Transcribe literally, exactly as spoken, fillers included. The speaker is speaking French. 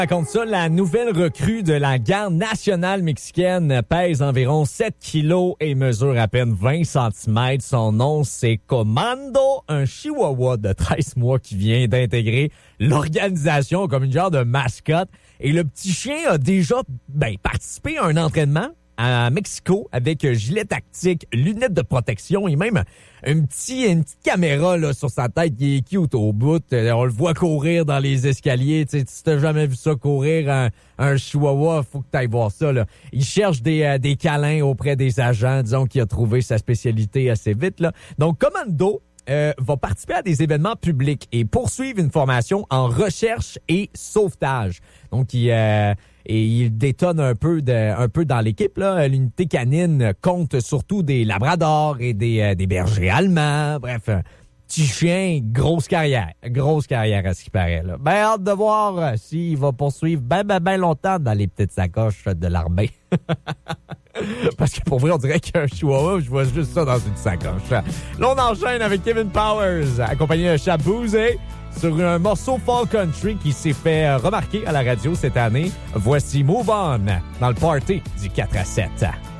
Raconte ça, la nouvelle recrue de la garde nationale mexicaine pèse environ sept kilos et mesure à peine vingt centimètres. Son nom, c'est Comando, un chihuahua de treize mois qui vient d'intégrer l'organisation comme une genre de mascotte. Et le petit chien a déjà ben, participé à un entraînement à Mexico avec gilet tactique, lunettes de protection et même un petit, une petite caméra là, sur sa tête qui est cute au bout. On le voit courir dans les escaliers. Tu sais, si t'as jamais vu ça courir, un, un chihuahua, faut que t'ailles voir ça. Là. Il cherche des, euh, des câlins auprès des agents. Disons qu'il a trouvé sa spécialité assez vite. Là. Donc, Commando euh, va participer à des événements publics et poursuivre une formation en recherche et sauvetage. Donc, il... Euh, Et il détonne un peu de, un peu dans l'équipe, là. L'unité canine compte surtout des labradors et des, euh, des bergers allemands. Bref, un petit chien, grosse carrière. Grosse carrière à ce qui paraît, là. Ben, hâte de voir euh, s'il va poursuivre ben, ben, ben longtemps dans les petites sacoches de l'armée. Parce que pour vrai, on dirait qu'un chihuahua, je vois juste ça dans une sacoche. Là, on enchaîne avec Kevin Powers, accompagné de Shaboozey, sur un morceau folk country qui s'est fait remarquer à la radio cette année. Voici Move On dans le party du quatre à sept.